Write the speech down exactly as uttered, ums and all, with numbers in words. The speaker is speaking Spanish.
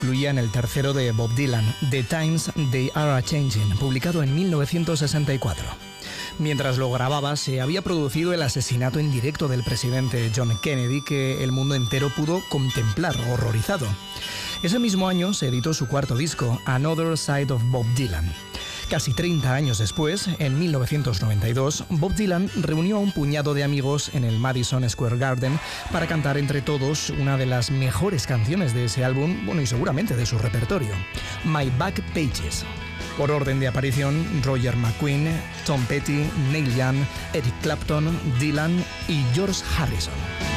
incluía en el tercero de Bob Dylan, The Times They Are A-Changin', publicado en mil novecientos sesenta y cuatro. Mientras lo grababa, se había producido el asesinato en directo del presidente John Kennedy, que el mundo entero pudo contemplar horrorizado. Ese mismo año se editó su cuarto disco, Another Side of Bob Dylan. Casi treinta años después, en mil novecientos noventa y dos, Bob Dylan reunió a un puñado de amigos en el Madison Square Garden para cantar entre todos una de las mejores canciones de ese álbum, bueno, y seguramente de su repertorio, My Back Pages. Por orden de aparición, Roger McGuinn, Tom Petty, Neil Young, Eric Clapton, Dylan y George Harrison.